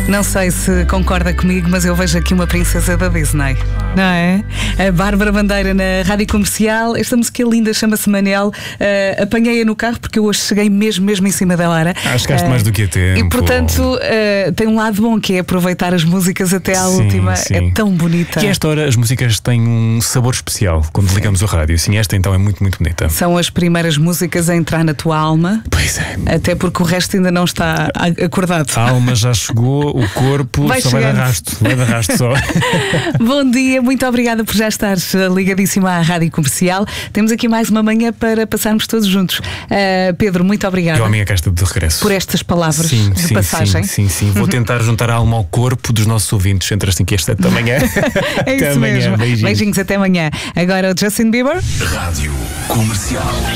Não sei se concorda comigo, mas eu vejo aqui uma princesa da Disney, não é? A Bárbara Bandeira na Rádio Comercial. Esta música linda chama-se Manel. Apanhei-a no carro porque eu hoje cheguei mesmo em cima da hora. Chegaste mais do que a tempo. E portanto tem um lado bom que é aproveitar as músicas até à última. Sim. É tão bonita. E a esta hora as músicas têm um sabor especial quando ligamos o rádio. Sim, esta então é muito bonita. São as primeiras músicas a entrar na tua alma. Pois é. Até porque o resto ainda não está acordado. A alma já chegou, o corpo vai só chegando. vai de arrasto só. Bom dia, muito obrigada por já estares ligadíssima à Rádio Comercial. Temos aqui mais uma manhã para passarmos todos juntos. Pedro, muito obrigada. Eu amanhã cá estou de regresso. Por estas palavras de passagem. Sim. Vou tentar juntar a alma ao corpo dos nossos ouvintes entre as 5 e as 7 da manhã. É até isso amanhã. mesmo. Beijinhos Até amanhã. Agora o Justin Bieber. Rádio Comercial.